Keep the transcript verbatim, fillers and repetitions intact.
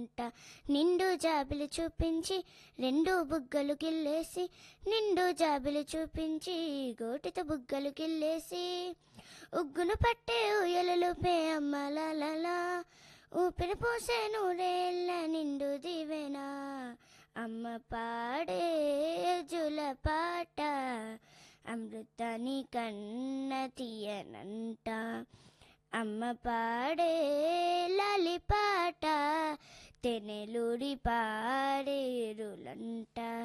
రులంట. నిండు జాబిలి చూపించి రెండు బుగ్గలు గిల్లేసి, నిండు జాబిలి చూపించి గోటితో బుగ్గలు గిల్లేసి, ఉగ్గును పట్టే ఊయలలుపే అమ్మలలా, ఊపిరి పోసే నూరేళ్ళ నిండు దివెనా. అమ్మ పాడే జుల పాట అమృతాని కన్న తీయనంట. అమ్మ పాడే లాలి పాట తెనెలూరి పాడేరులంట.